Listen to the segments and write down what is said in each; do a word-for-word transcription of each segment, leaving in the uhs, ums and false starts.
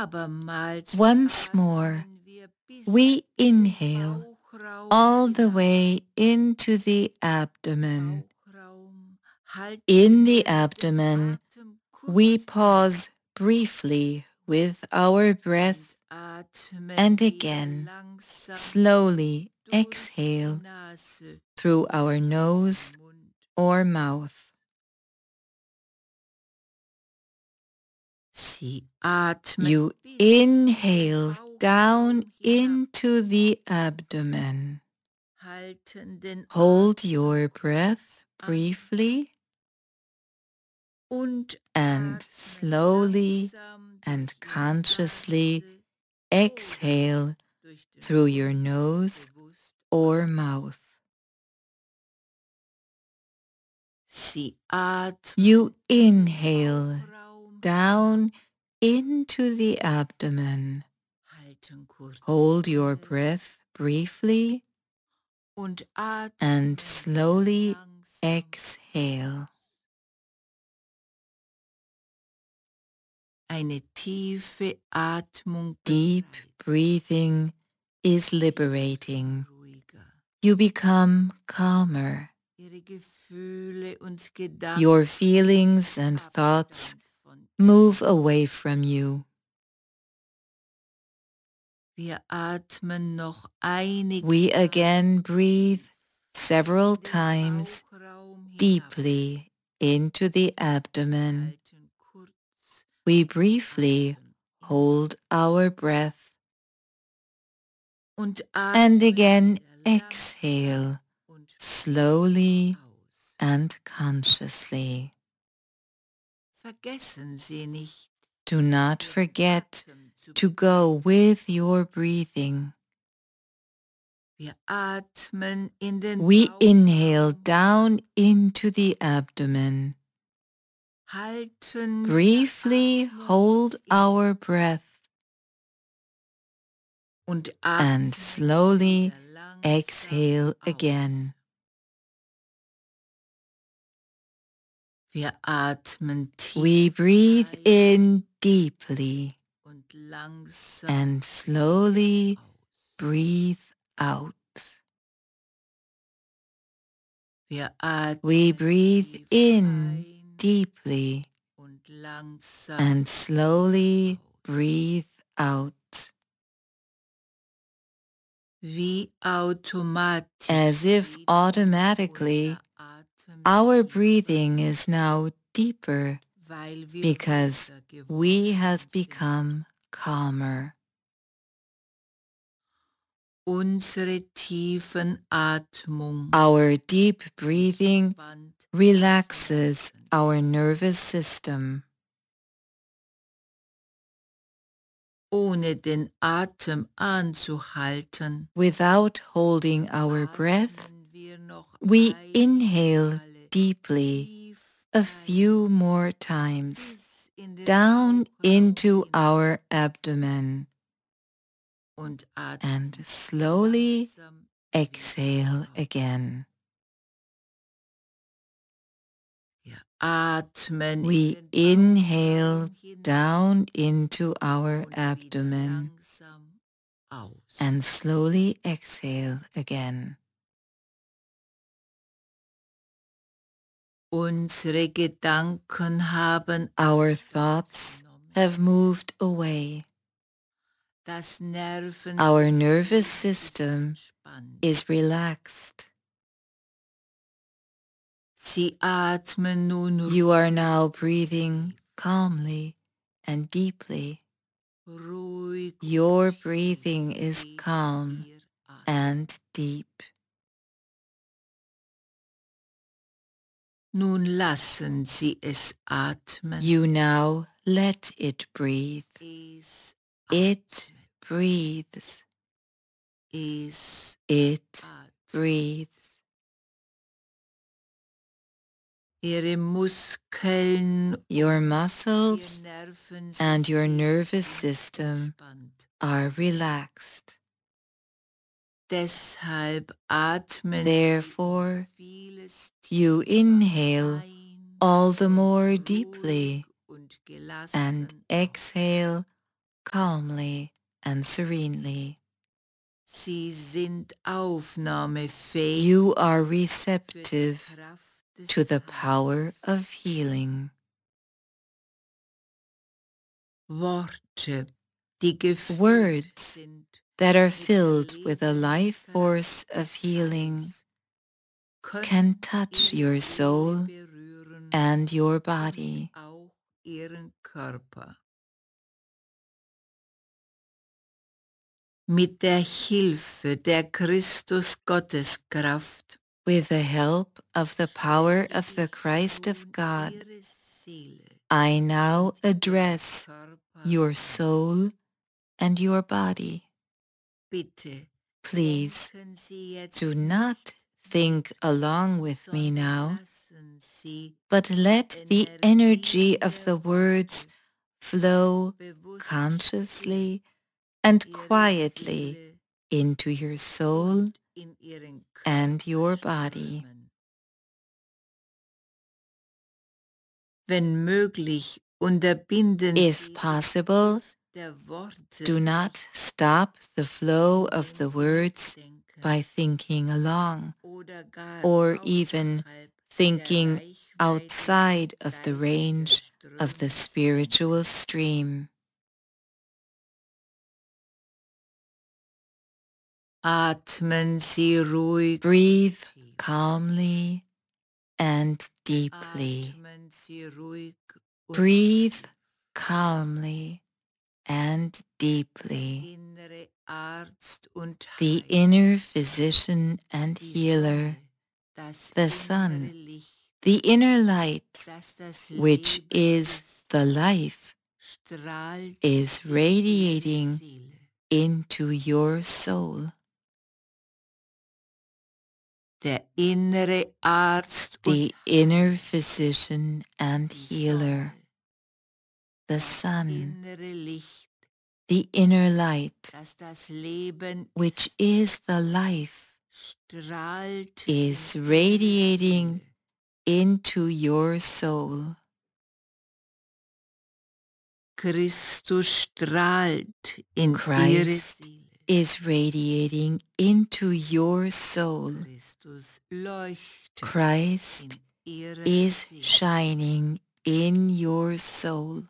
Once more, we inhale all the way into the abdomen. In the abdomen, we pause briefly with our breath and again slowly exhale through our nose or mouth. You inhale down into the abdomen. Hold your breath briefly and slowly and consciously exhale through your nose or mouth. You inhale down into the abdomen. Hold your breath briefly and slowly exhale. Deep breathing is liberating. You become calmer. Your feelings and thoughts move away from you. We again breathe several times deeply into the abdomen. We briefly hold our breath and again exhale slowly and consciously. Do not forget to go with your breathing. We inhale down into the abdomen. Briefly hold our breath and slowly exhale again. We breathe in deeply and slowly breathe out. We breathe in deeply and slowly breathe out. As if automatically, our breathing is now deeper because we have become calmer. Our deep breathing relaxes our nervous system. Without holding our breath, we inhale deeply a few more times down into our abdomen and slowly exhale again. We inhale down into our abdomen and slowly exhale again. Our thoughts have moved away. Our nervous system is relaxed. You are now breathing calmly and deeply. Your breathing is calm and deep. You now let it breathe. It breathes. It breathes. Your muscles and your nervous system are relaxed. Therefore, you inhale all the more deeply and exhale calmly and serenely. Sie sind aufnahmefähig You are für die receptive Kraft des to the power Heils. of healing. Worte, die gefüllt Words sind that are mit der filled with a life force Lebenskraft of des healing Heils, can können touch ihre your Seele soul berühren and your und body. auch ihren Körper. Mit der Hilfe der Christus-Gotteskraft With the help of the power spreche of the ich Christ of nun God, ihre Seele I now und ihren address Körper your an. soul and your body. Bitte Please denken Sie jetzt do not nicht think mit, along with me sondern now, lassen Sie but die let the Energien energy of the der words Worte flow bewusst in consciously and Ihre quietly Seele into your soul und in Ihren and Körper your body. strömen. Wenn möglich, unterbinden If Sie den possible, Fluss der Worte do not nicht, stop the flow of indem the Sie words mitdenken by thinking along oder gar or even außerhalb der thinking Reichweite des outside of the range of the Geisterströmes spiritual denken. stream. Atmen Sie ruhig Breathe und tief. calmly and deeply. Atmen Sie ruhig und Breathe tief. calmly and Der deeply. innere Arzt und The Heiler, inner physician and die healer, Sonne, das the innere sun, Licht, the inner light, das das which Leben is ist, the life, strahlt is in Ihre radiating Seele. into your soul. Der innere Arzt und The inner physician and die healer, Sonne, the das sun, innere Licht, the inner light, das das Leben which ist, is the life, strahlt is in Ihre radiating Seele. into your soul. Christus strahlt in Ihre Christ Seele. is radiating into your soul. Christus leuchtet Christ in Ihrer is Seele. shining in your soul.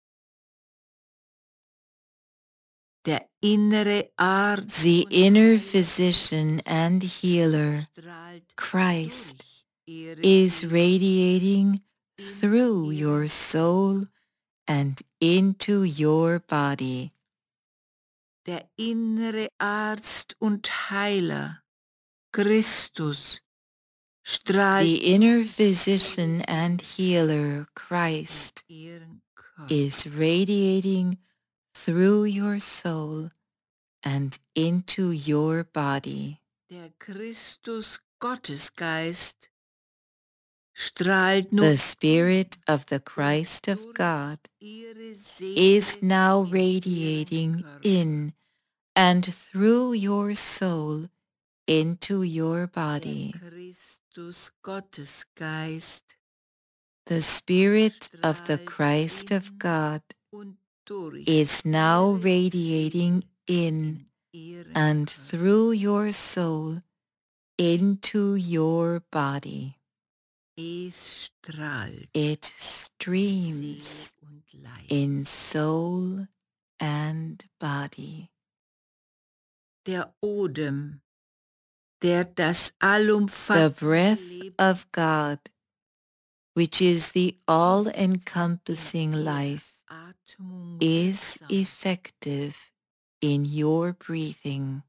Der innere Arzt The und inner Heiler physician and healer, strahlt Christ, durch Ihre is Seele radiating in through your Ihren soul and into your body. Der innere Arzt und Heiler, Christus, strahlt The inner durch physician Ihre and Seele healer, in Christ, Ihren Körper. is radiating through your soul and into your body. Der Christus Gottesgeist strahlt nun The Spirit of the und Christ of durch God Ihre Seele is now in Ihren radiating Körper. in and through your soul into your Der body. Christus Gottesgeist The Spirit of the strahlt Christ of in God und durch is now Ihre radiating Seele in in Ihren and Körper. through your soul into your body. Es strahlt It in streams Seele und Leib. in soul and body. Der Odem, der das The allumfassende breath Leben of God, which is the ist all-encompassing in Ihrer life, Atmung is wirksam. effective in your breathing.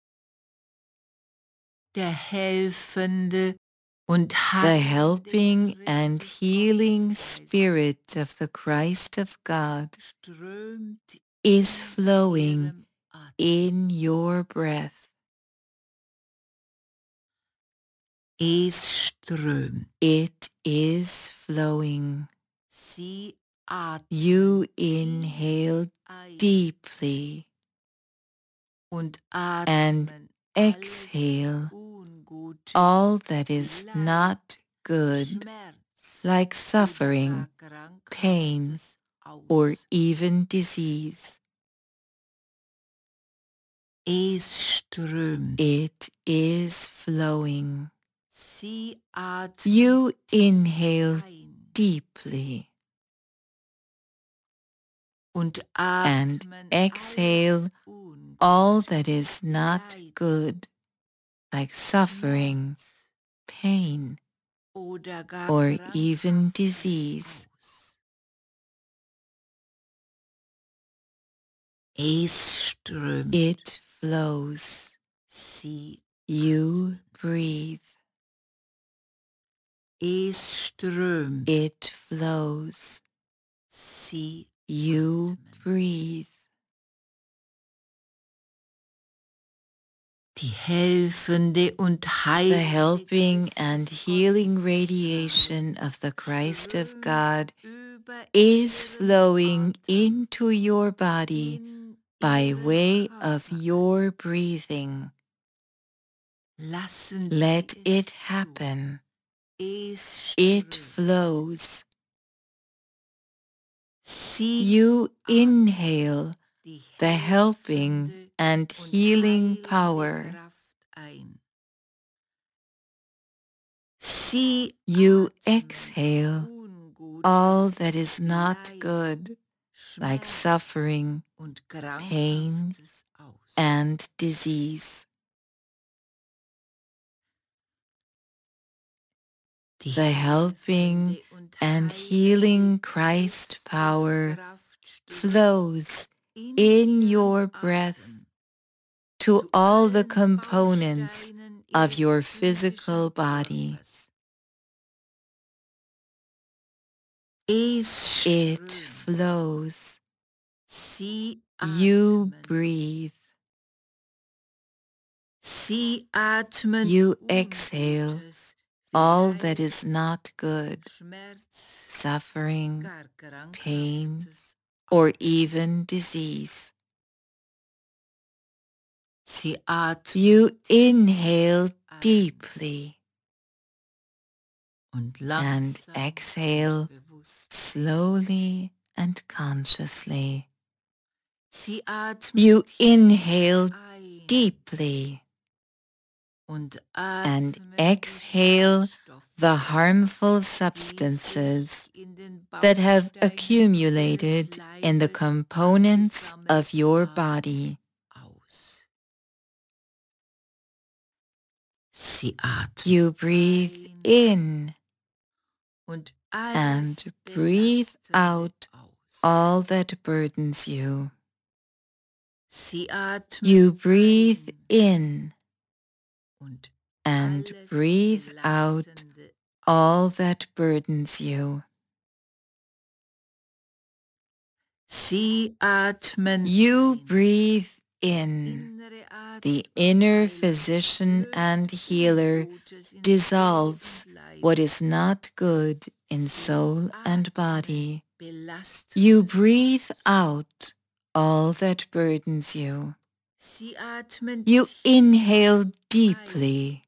Der helfende und The heilende helping and Christus healing Gottesgeist Spirit of the Christ of God strömt is in flowing Ihrem Atem. in your breath. Es strömt. It is flowing. Sie atmen You tief inhale ein deeply und and atmen alles exhale Ungute, all that wie is Leid, not good, Schmerz like oder suffering, gar pain, Krankhaftes or aus. even disease. Es strömt. It is flowing. Sie atmet You inhale ein deeply und and atmen exhale alles all Ungute, that is not Leid, good, like suffering, Schmerz pain, oder gar or even Krankhaftes disease. aus. Es strömt. It flows. Sie You atmet. breathe. Es strömt. It flows. Sie You atmen. breathe. Die helfende und The heilende helping and Christus healing Gottes radiation Strahlung of the Christ of strömt God über is ihren flowing Atem into your body in by ihren way of Körper your ein. breathing. Lassen Let Sie it es zu. happen. Es It strömt. flows. Sie You atmen inhale die the helping helfende and und healing heilende power. Kraft ein. Sie You atmen exhale Ungutes, all that is not Leid, good, like Schmerz suffering, und pain, Krankhaftes aus. and disease. Die The helping helfende und and heilende healing Christ power Christuskraft strömt flows in in Ihrem your breath Atem to zu all the allen components Bausteinen of Ihres your physischen physical body. Körpers. Es It strömt. flows. Sie You atmen. breathe. Sie atmen You exhale Ungutes wie all Leid, that is not good, Schmerz, suffering, gar pain, Krankhaftes or aus. even disease. Sie atmen You tief inhale ein deeply und and langsam und exhale bewusst. slowly and consciously. Sie atmen You tief inhale ein deeply und and atmen die exhale Schadstoffe the weg, harmful die substances sich in den that have Bausteinen Ihres accumulated in the Leibes components of angesammelt your haben, body. aus. Sie atmen You breathe ein in und and alles breathe Belastende out aus. all that burdens you. Sie atmen You breathe ein in und and alles breathe out Belastende all aus. that burdens you. Sie atmen You ein. breathe Der in. innere The inner Atemverteiler physician and löst healer Ungutes in Seele dissolves und Leib. what is not good in Sie soul and atmen body. You Belastendes breathe aus. out all that burdens you. Sie atmen You tief inhale ein deeply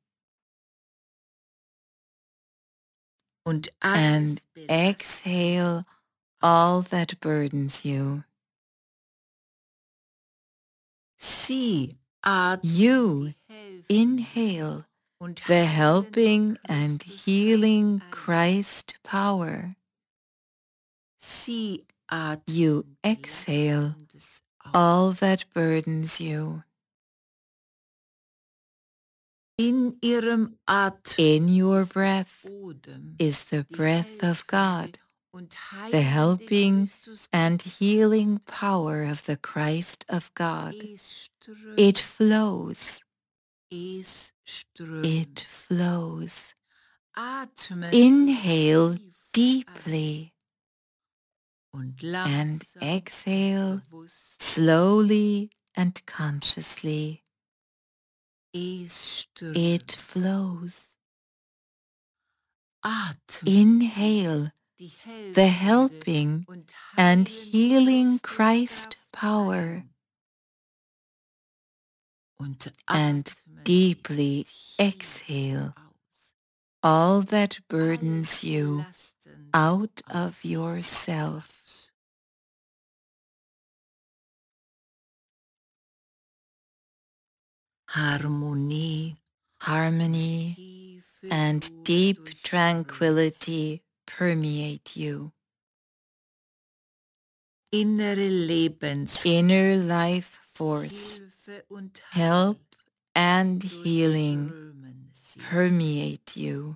und and alles Belastende exhale all aus. that burdens you. Sie atmen You die helfende inhale und the heilende helping and Christuskraft healing ein. Christ power. Sie You atmen exhale Belastendes all aus. that burdens you. In Ihrem Atem In your ist der breath Odem, is the die breath of helfende God, und the heilende helping and Christuskraft. healing power of the Christ of God. Es It strömt, flows. es strömt. It flows. Atmen Sie Inhale tief deeply ein und and langsam exhale und bewusst. slowly and consciously. Es strömt. It flows. Atmen Inhale die the helfende helping und and heilende healing Christ Christuskraft power ein und and atmen Sie deeply tief exhale aus. all that Alles burdens you Belastende out aus of sich yourself. heraus. Harmonie, harmony, tiefe and Ruhe deep durchströmen sie. tranquility permeate you. Innere Lebens, Inner life force, Hilfe und help, Heil and healing durchströmen sie. permeate you.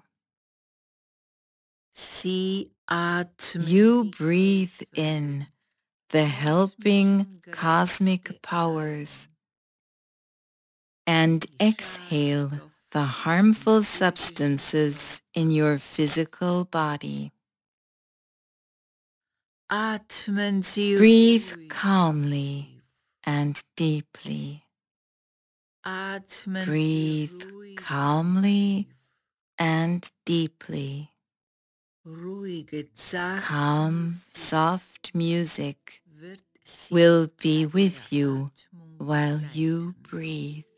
Sie atmen You die breathe Kräfte in the helping kosmischen cosmic Kräfte powers ein, and die exhale the Schadstoffe harmful im physischen substances in your physical body. Atmen Sie Breathe ruhig calmly tief. and deeply. Atmen Sie Breathe ruhig calmly tief. and deeply. Ruhige, zarte Calm, Musik soft music wird Sie will be bei with Ihrer you Atmung while you begleiten. breathe.